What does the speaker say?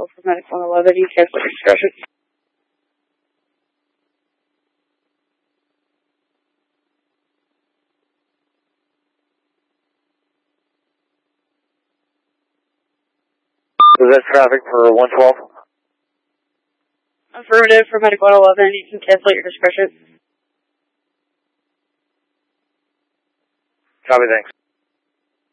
for Medic 111. You cancel your discretion. Is that traffic for 112? Affirmative for Medic 111. You can cancel your discretion. Copy, thanks.